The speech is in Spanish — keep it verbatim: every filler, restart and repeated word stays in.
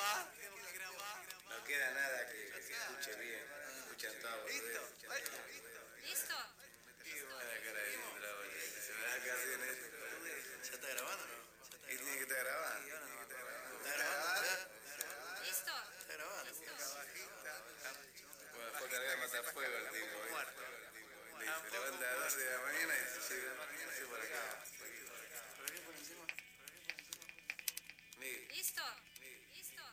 grabar. Tenemos que grabar. No queda nada que, que se escuche bien. Escuchan todo. ¿Listo? ¿Listo? Qué buena cara de Indra, boludo. Se me da casi en esto. ¿Ya está grabando o no? Y tiene que estar grabando. ¿Está grabando ya? ¿Listo? ¿Está grabando? Bueno, fue a cargar matafuego el tipo. ¿Viste? Se levanta a las doce de la mañana y se llega no por acá. ¿Por qué por encima? Miguel, ¿Listo? Miguel.